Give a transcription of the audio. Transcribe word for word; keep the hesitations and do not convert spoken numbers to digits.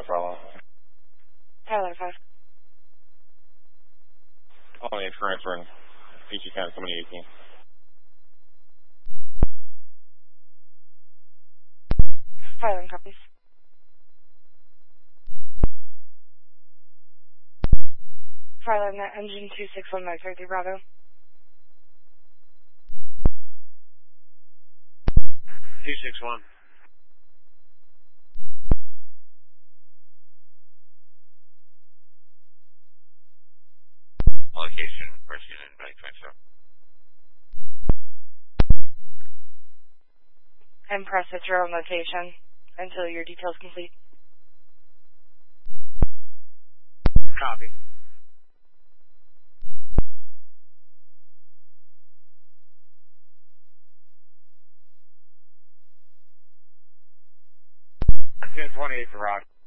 Bravo. Tyler five. Only transferring P G ten seventy eighteen. Tyler copies. Tyler, net engine two six one nine thirty Bravo. two six one. Location, first unit, back twenty-seven. And press at your own location until your details complete. Copy. ten twenty-eight for Rock.